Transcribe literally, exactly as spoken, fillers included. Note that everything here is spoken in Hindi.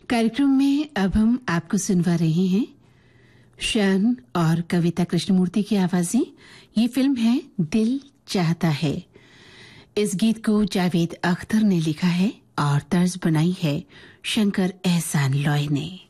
कार्यक्रम में अब हम आपको सुनवा रहे हैं शान और कविता कृष्णमूर्ति की आवाजें। ये फिल्म है दिल चाहता है। इस गीत को जावेद अख्तर ने लिखा है और तर्ज बनाई है शंकर एहसान लॉय ने।